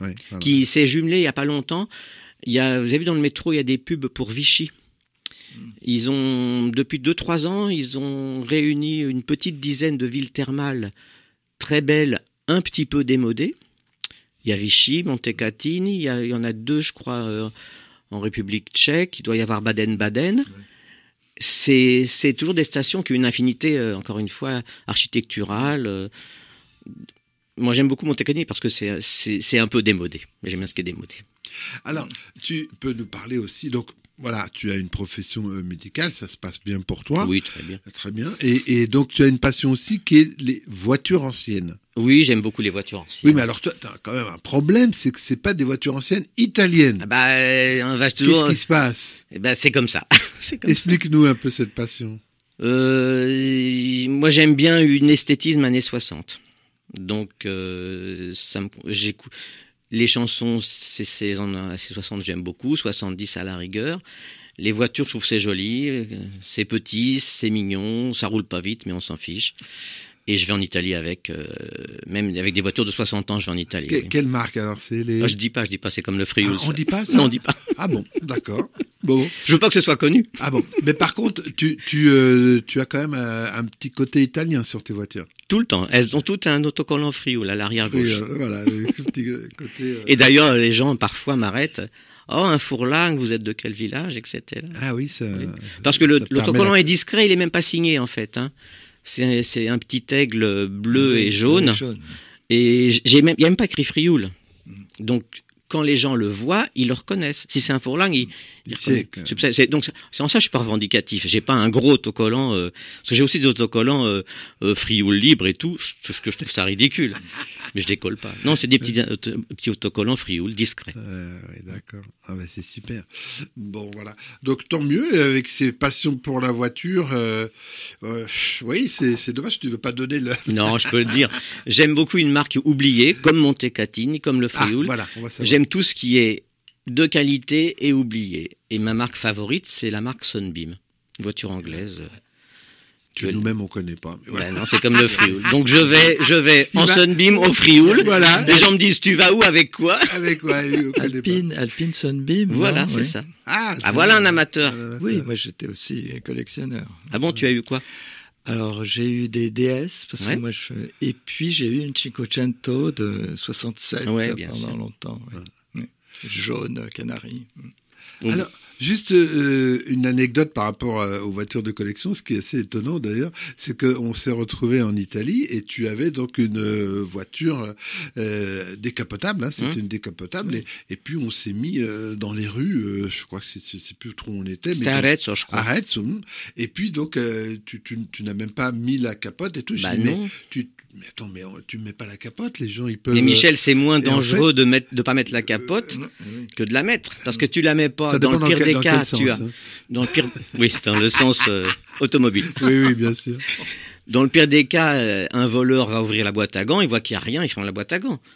Ouais, voilà. qui s'est jumelé il n'y a pas longtemps. Vous avez vu dans le métro, il y a des pubs pour Vichy. Ils ont, depuis 2-3 ans, ils ont réuni une petite dizaine de villes thermales très belles, un petit peu démodées. Il y a Vichy, Montecatini, il y en a 2, je crois, en République tchèque. Il doit y avoir Baden-Baden. C'est toujours des stations qui ont une infinité, encore une fois, architecturale. Moi, j'aime beaucoup Montecatini parce que c'est un peu démodé. J'aime bien ce qui est démodé. Alors, tu peux nous parler aussi, donc voilà, tu as une profession médicale, ça se passe bien pour toi. Oui, très bien. Très bien. Et donc, tu as une passion aussi qui est les voitures anciennes. Oui, j'aime beaucoup les voitures anciennes. Oui, mais alors toi, tu as quand même un problème, c'est que c'est pas des voitures anciennes italiennes. Ah bah, on va toujours... Qu'est-ce qui se passe? Eh ben, c'est comme ça. Explique-nous un peu cette passion. Moi, j'aime bien une esthétisme années 60. Donc, les chansons, c'est en années 60, j'aime beaucoup, 70 à la rigueur. Les voitures, je trouve c'est joli, c'est petit, c'est mignon, ça roule pas vite, mais on s'en fiche. Et je vais en Italie même avec des voitures de 60 ans, je vais en Italie. Quelle marque alors? C'est les... je dis pas, c'est comme le Frioul. On dit pas ça? Non, on dit pas. Ah bon, d'accord. Bon. Je veux pas que ce soit connu. Ah bon, mais par contre, tu as quand même un petit côté italien sur tes voitures. Tout le temps. Elles ont toutes un autocollant Frioul à l'arrière-gauche. Voilà, le petit côté... Et d'ailleurs, les gens parfois m'arrêtent. Oh, un fourlang, vous êtes de quel village, etc. Ah oui, ça... Oui. Parce que l'autocollant est discret, il est même pas signé en fait. Hein. C'est un petit aigle bleu et jaune. Et il n'y a même pas écrit Frioul. Donc, quand les gens le voient, ils le reconnaissent. Si c'est un fourlang, ils reconnaissent. Donc, c'est en ça que je suis pas revendicatif. J'ai pas un gros autocollant, parce que j'ai aussi des autocollants Frioul libre et tout, ce que je trouve ça ridicule. Mais je décolle pas. Non, c'est des petits autocollants Frioul discrets. Oui, d'accord. Ah ben c'est super. Bon, voilà. Donc, tant mieux, avec ces passions pour la voiture. Oui, c'est dommage, tu veux pas donner le... Non, je peux le dire. J'aime beaucoup une marque oubliée, comme Montecatini, comme le Frioul. Voilà, on va savoir. J'aime tout ce qui est de qualité et oublié. Et ma marque favorite, c'est la marque Sunbeam, une voiture anglaise. Que nous-mêmes on connaît pas. Mais voilà. Non, c'est comme le Frioul. Donc je vais en Sunbeam au Frioul. Voilà. Les gens me disent, tu vas où, avec quoi? Avec quoi? Alpine Sunbeam. Voilà, c'est ça. Voilà un amateur. Oui, moi j'étais aussi collectionneur. Ah bon, tu as eu quoi? Alors, j'ai eu des DS, parce que moi, et puis j'ai eu une Cinquecento de 67 pendant longtemps. Ouais. Jaune, canari. Alors, juste une anecdote par rapport aux voitures de collection, ce qui est assez étonnant d'ailleurs, c'est qu'on s'est retrouvé en Italie et tu avais donc une voiture décapotable, hein, c'était une décapotable, et puis on s'est mis dans les rues, je crois que c'est plus trop où on était. C'était Arezzo, je crois. Arezzo, et puis donc tu n'as même pas mis la capote et tout. Bah non. Mais attends, mais tu mets pas la capote, les gens ils peuvent... Mais Michel, c'est moins dangereux de pas mettre la capote que de la mettre, parce que tu la mets pas. Dans le pire des cas, tu as... Dans le pire... Oui, dans le sens automobile. Oui, bien sûr. Dans le pire des cas, un voleur va ouvrir la boîte à gants, il voit qu'il n'y a rien, il ferme la boîte à gants.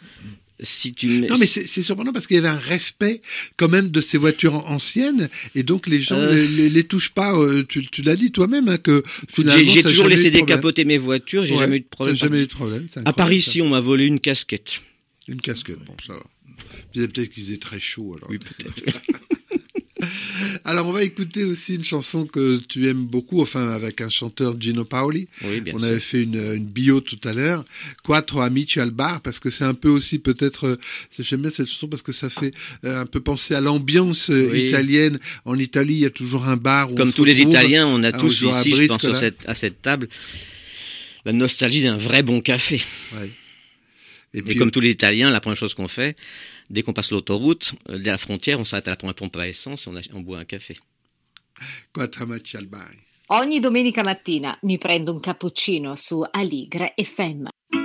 Non, mais c'est surprenant parce qu'il y avait un respect quand même de ces voitures anciennes et donc les gens les touchent pas. Tu l'as dit toi-même hein, que finalement j'ai toujours laissé décapoter mes voitures, j'ai jamais eu de problème. Jamais eu de problème. À Paris, ici, on m'a volé une casquette. Une casquette, bon ça va. Peut-être qu'ils étaient très chauds alors. Oui, peut-être. Alors, on va écouter aussi une chanson que tu aimes beaucoup, enfin, avec un chanteur, Gino Paoli. Oui, bien sûr. On avait fait une bio tout à l'heure. Quattro amici al bar, parce que c'est un peu aussi peut-être, j'aime bien cette chanson parce que ça fait un peu penser à l'ambiance italienne. En Italie, il y a toujours un bar où comme tous les Italiens, on a tous ici, je pense, à cette table, la nostalgie d'un vrai bon café. Ouais. Et comme tous les Italiens, la première chose qu'on fait, dès qu'on passe l'autoroute, dès la frontière, on s'arrête à la première pompe à essence, on boit un café. Quattro amici al bar. Ogni domenica mattina mi prendo un cappuccino su Aligre FM.